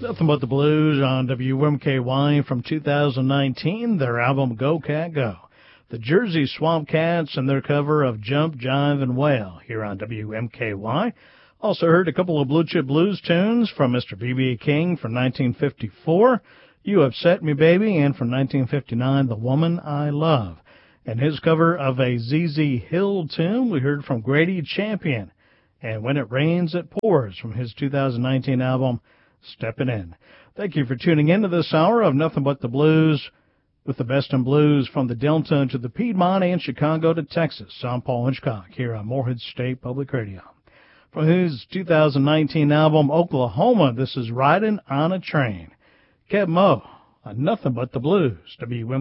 Nothing But the Blues on WMKY from 2019, their album Go Cat Go. The Jersey Swamp Cats and their cover of Jump, Jive, and Wail here on WMKY. Also heard a couple of Blue Chip Blues tunes from Mr. B.B. King from 1954, You Upset Me Baby, and from 1959, The Woman I Love. And his cover of a ZZ Hill tune, we heard from Grady Champion, and When It Rains, It Pours from his 2019 album, Steppin' In. Thank you for tuning in to this hour of Nothing But the Blues, with the best in blues from the Delta to the Piedmont and Chicago to Texas. I'm Paul Hitchcock here on Morehead State Public Radio. From his 2019 album, Oklahoma, this is Riding on a Train. Kev Moe on Nothing But the Blues, WMKY.